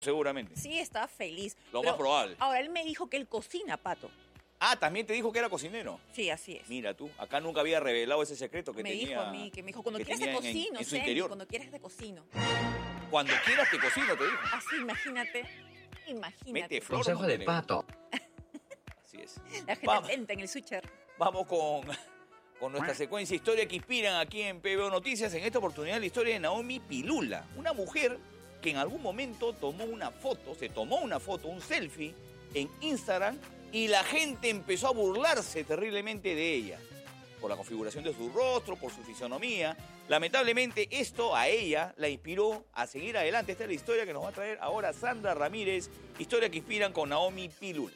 seguramente. Sí, estaba feliz. Lo más probable. Ahora, él me dijo que él cocina, Pato. Ah, también te dijo que era cocinero. Sí, así es. Mira tú, acá nunca había revelado ese secreto que me tenía. dijo a mí, que me dijo, cuando que quieras te tenía cocino, en su Sandy, interior. cuando quieras te cocino. Cuando quieras te cocino, te dijo. Así, imagínate. Mete flor. Consejo de Pato. Así es. La gente Vamos. atenta en el switcher. Vamos con nuestra secuencia Historia que Inspiran aquí en PBO Noticias. En esta oportunidad la historia de Naomi Pilula, una mujer que en algún momento se tomó una foto, un selfie en Instagram y la gente empezó a burlarse terriblemente de ella por la configuración de su rostro, por su fisonomía. Lamentablemente esto a ella la inspiró a seguir adelante. Esta es la historia que nos va a traer ahora Sandra Ramírez, Historia que Inspiran con Naomi Pilula.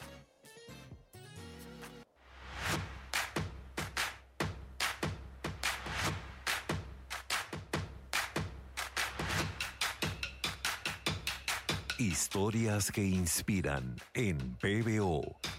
Historias que inspiran en PBO.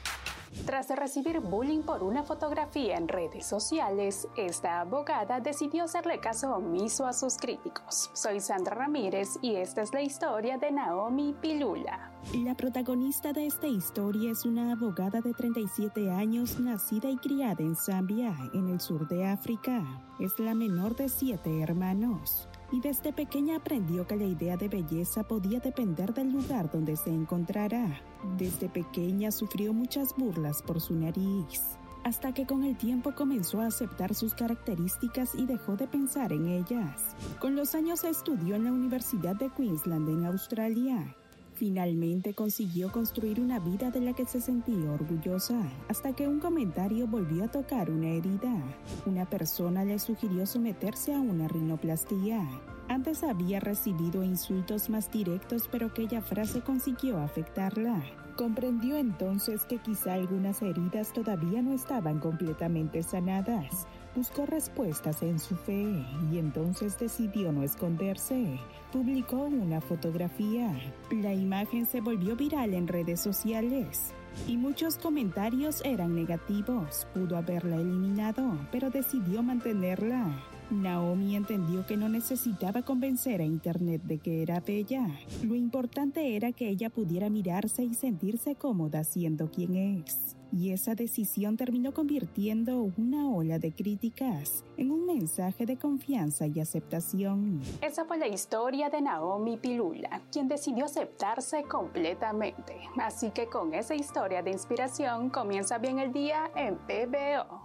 Tras recibir bullying por una fotografía en redes sociales, esta abogada decidió hacerle caso omiso a sus críticos. Soy Sandra Ramírez y esta es la historia de Naomi Pilula. La protagonista de esta historia es una abogada de 37 años, nacida y criada en Zambia, en el sur de África. Es la menor de 7 hermanos. Y desde pequeña aprendió que la idea de belleza podía depender del lugar donde se encontrara. Desde pequeña sufrió muchas burlas por su nariz, hasta que con el tiempo comenzó a aceptar sus características y dejó de pensar en ellas. Con los años estudió en la Universidad de Queensland en Australia. Finalmente consiguió construir una vida de la que se sentía orgullosa, hasta que un comentario volvió a tocar una herida. Una persona le sugirió someterse a una rinoplastia. Antes había recibido insultos más directos, pero aquella frase consiguió afectarla. Comprendió entonces que quizá algunas heridas todavía no estaban completamente sanadas. Buscó respuestas en su fe y entonces decidió no esconderse. Publicó una fotografía. La imagen se volvió viral en redes sociales y muchos comentarios eran negativos. Pudo haberla eliminado, pero decidió mantenerla. Naomi entendió que no necesitaba convencer a Internet de que era bella. Lo importante era que ella pudiera mirarse y sentirse cómoda siendo quien es. Y esa decisión terminó convirtiendo una ola de críticas en un mensaje de confianza y aceptación. Esa fue la historia de Naomi Pilula, quien decidió aceptarse completamente. Así que con esa historia de inspiración comienza bien el día en PBO.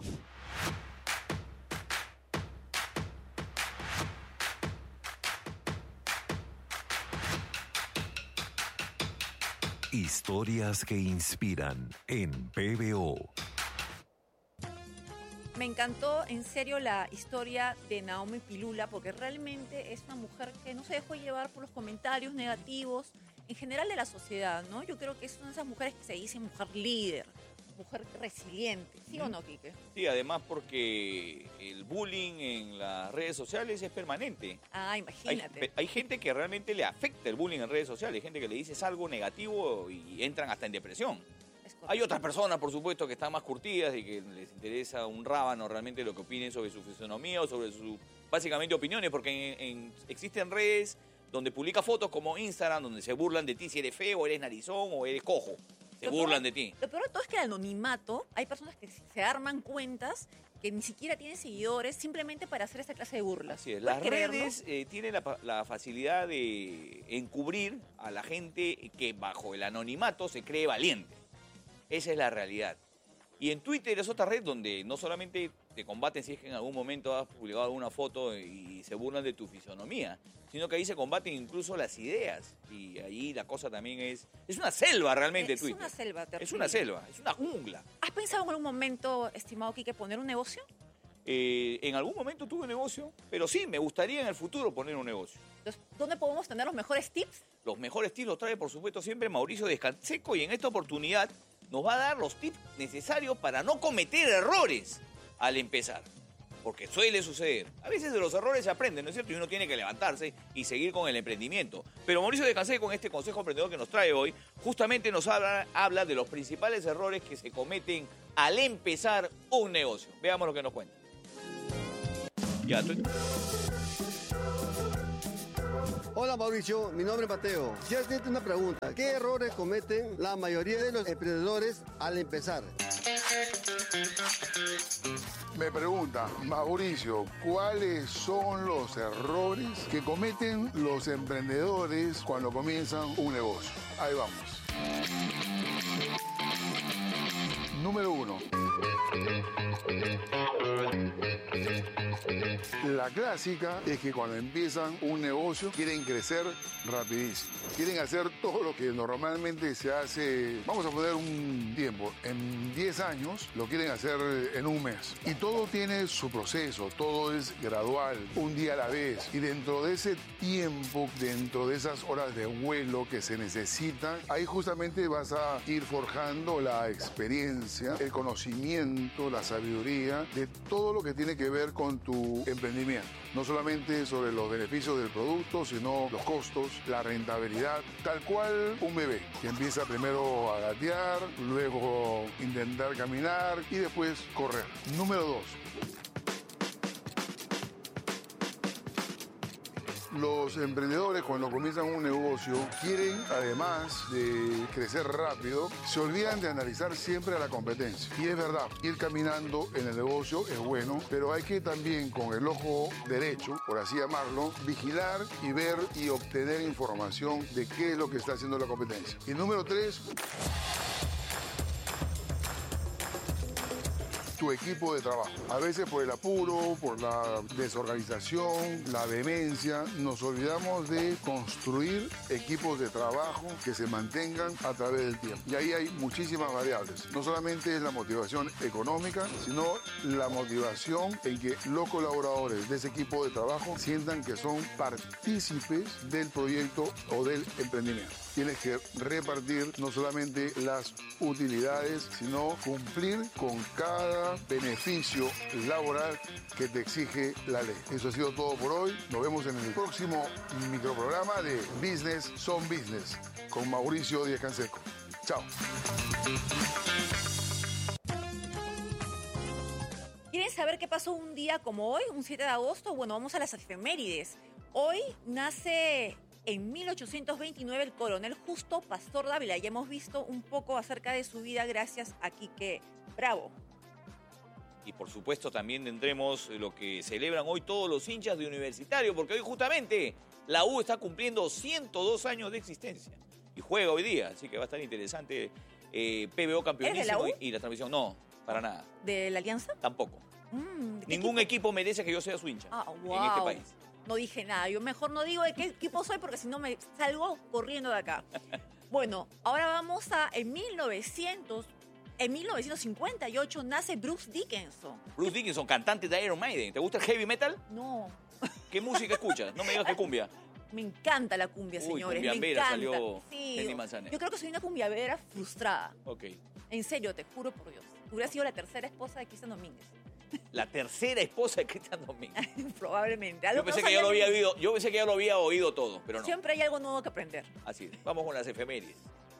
Historias que inspiran en PBO. Me encantó en serio la historia de Naomi Pilula porque realmente es una mujer que no se dejó llevar por los comentarios negativos en general de la sociedad, ¿no? Yo creo que es una de esas mujeres que se dice mujer líder, mujer resiliente, ¿sí o no, Quique? Sí, además porque el bullying en las redes sociales es permanente. Ah, imagínate. Hay gente que realmente le afecta el bullying en redes sociales, hay gente que le dices algo negativo y entran hasta en depresión. Hay otras personas, por supuesto, que están más curtidas y que les interesa un rábano realmente lo que opinen sobre su fisonomía o sobre sus, básicamente, opiniones, porque existen redes donde publica fotos como Instagram, donde se burlan de ti si eres feo, eres narizón o eres cojo. Se burlan de ti. Lo peor de todo es que el anonimato, hay personas que se arman cuentas que ni siquiera tienen seguidores simplemente para hacer esta clase de burlas. Así es. Las redes tienen la facilidad de encubrir a la gente que bajo el anonimato se cree valiente. Esa es la realidad. Y en Twitter es otra red donde no solamente te combaten si es que en algún momento has publicado alguna foto y se burlan de tu fisonomía, sino que ahí se combaten incluso las ideas. Y ahí la cosa también es una selva realmente Twitter. Es una selva terrible. Es una selva, es una jungla. ¿Has pensado en algún momento, estimado Quique, poner un negocio? En algún momento tuve un negocio, pero sí, me gustaría en el futuro poner un negocio. Entonces, ¿dónde podemos tener los mejores tips? Los mejores tips los trae, por supuesto, siempre Mauricio Descanseco, y en esta oportunidad nos va a dar los tips necesarios para no cometer errores al empezar. Porque suele suceder. A veces de los errores se aprende, ¿no es cierto? Y uno tiene que levantarse y seguir con el emprendimiento. Pero Mauricio Descanseco, con este consejo emprendedor que nos trae hoy, justamente nos habla de los principales errores que se cometen al empezar un negocio. Veamos lo que nos cuenta. Ya, Hola Mauricio, mi nombre es Mateo. Quiero hacerte una pregunta. ¿Qué errores cometen la mayoría de los emprendedores al empezar? Me pregunta, Mauricio, ¿cuáles son los errores que cometen los emprendedores cuando comienzan un negocio? Ahí vamos. Número 1. La clásica es que cuando empiezan un negocio quieren crecer rapidísimo. Quieren hacer todo lo que normalmente se hace, vamos a poner un tiempo, en 10 años lo quieren hacer en un mes. Y todo tiene su proceso, todo es gradual, un día a la vez. Y dentro de ese tiempo, dentro de esas horas de vuelo que se necesitan, ahí justamente vas a ir forjando la experiencia, el conocimiento, la sabiduría de todo lo que tiene que ver con tu emprendimiento. No solamente sobre los beneficios del producto, sino los costos, la rentabilidad, tal cual un bebé que empieza primero a gatear, luego intentar caminar y después correr. Número 2. Los emprendedores cuando comienzan un negocio quieren, además de crecer rápido, se olvidan de analizar siempre a la competencia. Y es verdad, ir caminando en el negocio es bueno, pero hay que también con el ojo derecho, por así llamarlo, vigilar y ver y obtener información de qué es lo que está haciendo la competencia. Y número 3... tu equipo de trabajo. A veces por el apuro, por la desorganización, la vehemencia, nos olvidamos de construir equipos de trabajo que se mantengan a través del tiempo. Y ahí hay muchísimas variables. No solamente es la motivación económica, sino la motivación en que los colaboradores de ese equipo de trabajo sientan que son partícipes del proyecto o del emprendimiento. Tienes que repartir no solamente las utilidades, sino cumplir con cada beneficio laboral que te exige la ley. Eso ha sido todo por hoy. Nos vemos en el próximo microprograma de Business Son Business con Mauricio Díaz Canseco. Chao. ¿Quieren saber qué pasó un día como hoy, un 7 de agosto? Bueno, vamos a las efemérides. Hoy nace en 1829 el coronel Justo Pastor Dávila. Ya hemos visto un poco acerca de su vida gracias a Quique Bravo. Y por supuesto también tendremos lo que celebran hoy todos los hinchas de Universitario, porque hoy justamente la U está cumpliendo 102 años de existencia. Y juega hoy día, así que va a estar interesante. PBO campeonísimo. ¿Eres de la U? Y la transmisión. No, para nada. ¿De la Alianza? Tampoco. ¿De qué Ningún equipo merece que yo sea su hincha wow. en este país. No dije nada. Yo mejor no digo de qué equipo soy porque si no me salgo corriendo de acá. Bueno, ahora vamos a... En 1958 nace Bruce Dickinson. Bruce Dickinson, cantante de Iron Maiden. ¿Te gusta el heavy metal? No. ¿Qué música escuchas? No me digas que cumbia. Me encanta la cumbia, señores. Cumbiambera me encanta. salió sí, Henry Manzanero. Yo creo que soy una cumbiambera frustrada. Ok. En serio, te juro por Dios. Hubiera sido la tercera esposa de Cristian Domínguez. La tercera esposa de Cristian Domínguez. Probablemente. Yo pensé que ya lo había oído. Yo pensé que ya lo había oído todo, pero no. Siempre hay algo nuevo que aprender. Así es. Vamos con las efemérides.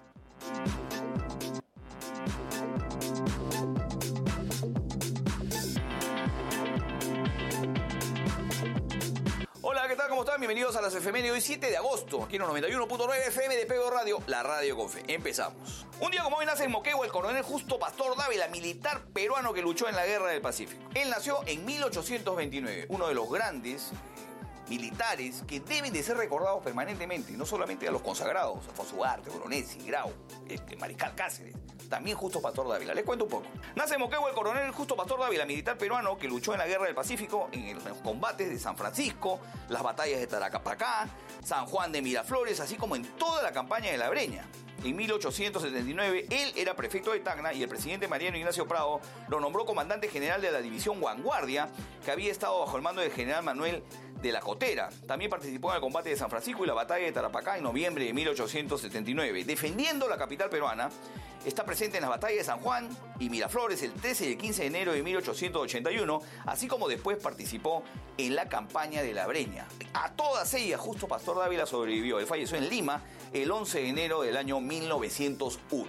Hola, ¿qué tal? ¿Cómo están? Bienvenidos a las efemérides. Hoy 7 de agosto, aquí en los 91.9 FM de PBO Radio, la radio con fe. Empezamos. Un día como hoy nace en Moquegua el coronel Justo Pastor Dávila, militar peruano que luchó en la Guerra del Pacífico. Él nació en 1829, uno de los grandes militares que deben de ser recordados permanentemente, no solamente a los consagrados, Alfonso Ugarte, Bolognesi, Grau, Mariscal Cáceres, también Justo Pastor Dávila. Les cuento un poco. Nace en Moquegua el coronel Justo Pastor Dávila, militar peruano que luchó en la Guerra del Pacífico, en los combates de San Francisco, las batallas de Tarapacá, San Juan de Miraflores, así como en toda la campaña de la Breña. En 1879, él era prefecto de Tacna y el presidente Mariano Ignacio Prado lo nombró comandante general de la división Vanguardia, que había estado bajo el mando del general Manuel de la Cotera. También participó en el combate de San Francisco y la batalla de Tarapacá en noviembre de 1879. Defendiendo la capital peruana, está presente en las batallas de San Juan y Miraflores el 13 y el 15 de enero de 1881, así como después participó en la campaña de la Breña. A todas ellas, Justo Pastor Dávila sobrevivió. Él falleció en Lima el 11 de enero del año 1901.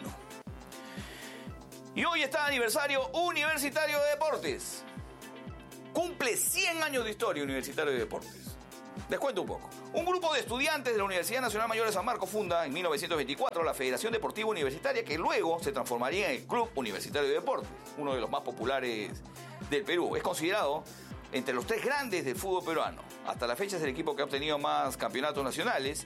Y hoy está aniversario Universitario de Deportes. Cumple 100 años de historia Universitario de Deportes. Les cuento un poco. Un grupo de estudiantes de la Universidad Nacional Mayor de San Marcos funda en 1924 la Federación Deportiva Universitaria, que luego se transformaría en el Club Universitario de Deportes, uno de los más populares del Perú. Es considerado entre los 3 grandes del fútbol peruano. Hasta la fecha es el equipo que ha obtenido más campeonatos nacionales.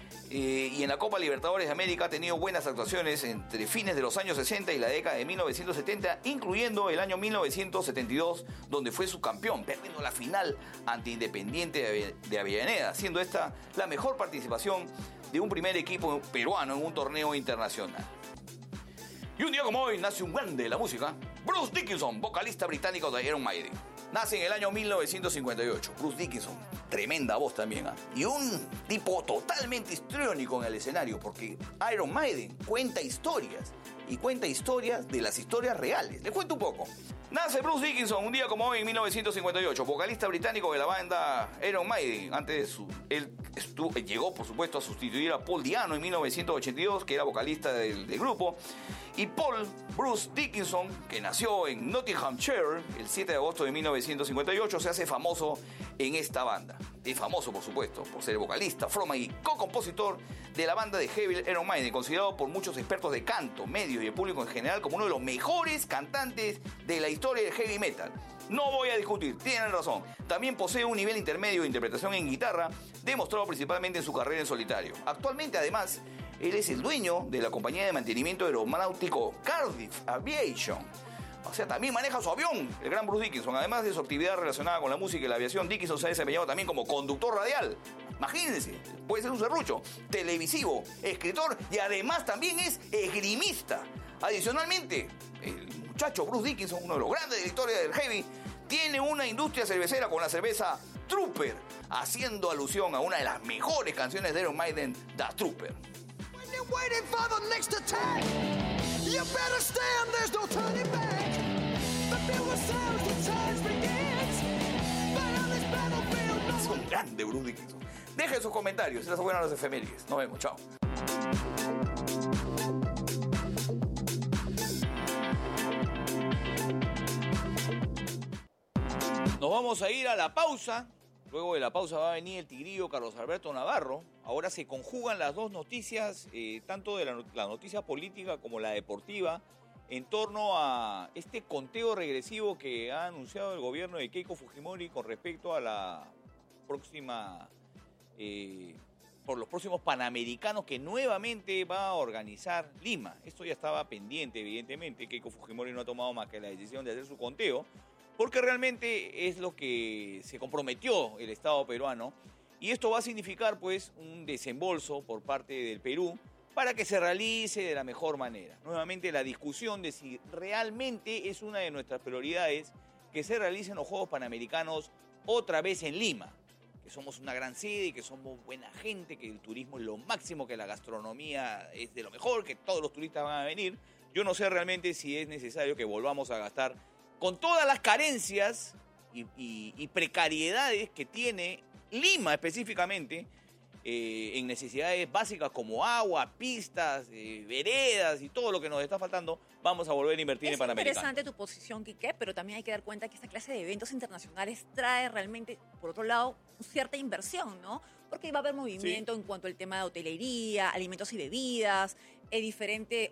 Y en la Copa Libertadores de América ha tenido buenas actuaciones entre fines de los años 60 y la década de 1970, incluyendo el año 1972, donde fue subcampeón, perdiendo la final ante Independiente de Avellaneda, siendo esta la mejor participación de un primer equipo peruano en un torneo internacional. Y un día como hoy nace un grande de la música, Bruce Dickinson, vocalista británico de Iron Maiden. Nace en el año 1958. Bruce Dickinson, tremenda voz también, ¿eh? Y un tipo totalmente histriónico en el escenario, porque Iron Maiden cuenta historias, y cuenta historias de las historias reales. Les cuento un poco. Nace Bruce Dickinson un día como hoy en 1958, vocalista británico de la banda Iron Maiden. Él llegó, por supuesto, a sustituir a Paul Di'Anno en 1982, que era vocalista del grupo. Y Paul Bruce Dickinson, que nació en Nottinghamshire el 7 de agosto de 1958, se hace famoso en esta banda. Es famoso, por supuesto, por ser vocalista, frontman y co-compositor de la banda de heavy Iron Maiden, considerado por muchos expertos de canto, medios y el público en general como uno de los mejores cantantes de la historia del heavy metal. No voy a discutir, tienen razón. También posee un nivel intermedio de interpretación en guitarra, demostrado principalmente en su carrera en solitario. Actualmente, además, él es el dueño de la compañía de mantenimiento aeronáutico Cardiff Aviation. O sea, también maneja su avión, el gran Bruce Dickinson. Además de su actividad relacionada con la música y la aviación, Dickinson se ha desempeñado también como conductor radial. Imagínense, puede ser un serrucho, televisivo, escritor y además también es esgrimista. Adicionalmente, el muchacho Bruce Dickinson, uno de los grandes de la historia del heavy, tiene una industria cervecera con la cerveza Trooper, haciendo alusión a una de las mejores canciones de Iron Maiden, The Trooper. Es un grande Bruce Dickinson. Dejen sus comentarios, estas son buenas las efemérides. Nos vemos, chao. Nos vamos a ir a la pausa. Luego de la pausa va a venir el tigrillo Carlos Alberto Navarro. Ahora se conjugan las dos noticias, tanto de la noticia política como la deportiva, en torno a este conteo regresivo que ha anunciado el gobierno de Keiko Fujimori con respecto a la próxima, por los próximos Panamericanos que nuevamente va a organizar Lima. Esto ya estaba pendiente, evidentemente. Keiko Fujimori no ha tomado más que la decisión de hacer su conteo, porque realmente es lo que se comprometió el Estado peruano, y esto va a significar pues un desembolso por parte del Perú para que se realice de la mejor manera. Nuevamente la discusión de si realmente es una de nuestras prioridades que se realicen los Juegos Panamericanos otra vez en Lima, que somos una gran sede, que somos buena gente, que el turismo es lo máximo, que la gastronomía es de lo mejor, que todos los turistas van a venir. Yo no sé realmente si es necesario que volvamos a gastar con todas las carencias y precariedades que tiene Lima específicamente, en necesidades básicas como agua, pistas, veredas y todo lo que nos está faltando, vamos a volver a invertir en Panamericano. Es interesante tu posición, Quique, pero también hay que dar cuenta que esta clase de eventos internacionales trae realmente, por otro lado, cierta inversión, ¿no? Porque va a haber movimiento en cuanto al tema de hotelería, alimentos y bebidas, es diferente.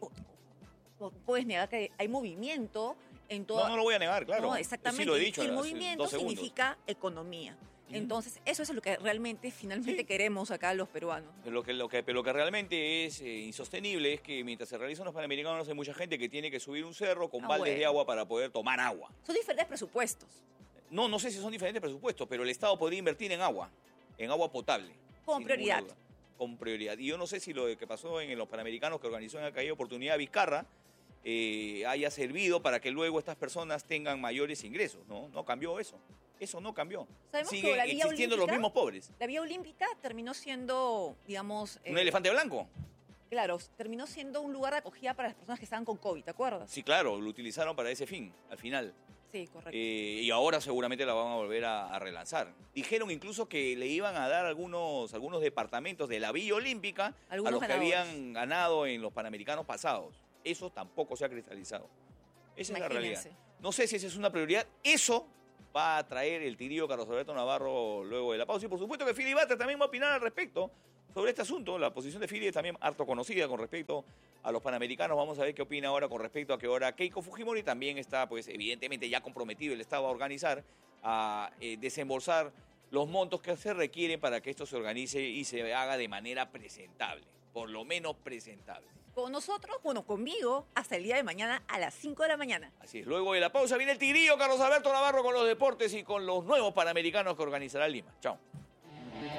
Puedes negar que hay movimiento en todo. No lo voy a negar, claro. No, exactamente. Sí lo he dicho. Y el movimiento significa economía. Entonces, eso es lo que realmente, finalmente queremos acá los peruanos. Lo que realmente es insostenible es que mientras se realizan los Panamericanos hay mucha gente que tiene que subir un cerro con baldes de agua para poder tomar agua. Son diferentes presupuestos. No sé si son diferentes presupuestos, pero el Estado podría invertir en agua potable. Con prioridad. Con prioridad. Y yo no sé si lo que pasó en los Panamericanos que organizó en aquella oportunidad Vizcarra haya servido para que luego estas personas tengan mayores ingresos, ¿no? No cambió eso. Eso no cambió. Siguen existiendo los mismos pobres. La Vía Olímpica terminó siendo, digamos... ¿Un elefante blanco? Claro, terminó siendo un lugar de acogida para las personas que estaban con COVID, ¿te acuerdas? Sí, claro, lo utilizaron para ese fin, al final. Sí, correcto. Y ahora seguramente la van a volver a relanzar. Dijeron incluso que le iban a dar algunos departamentos de la Villa Olímpica a los que habían ganado en los Panamericanos pasados. Eso tampoco se ha cristalizado. Esa es la realidad. No sé si esa es una prioridad. Eso va a traer el Tigrillo Carlos Alberto Navarro luego de la pausa. Y por supuesto que Philly Butter también va a opinar al respecto sobre este asunto. La posición de Philly es también harto conocida con respecto a los panamericanos. Vamos a ver qué opina ahora con respecto a que ahora Keiko Fujimori también está, pues evidentemente ya comprometido el Estado a organizar, a desembolsar los montos que se requieren para que esto se organice y se haga de manera presentable, por lo menos presentable. Con nosotros, bueno, conmigo, hasta el día de mañana a las 5 de la mañana. Así es, luego de la pausa viene el Tigrillo Carlos Alberto Navarro con los deportes y con los nuevos panamericanos que organizará Lima. Chao.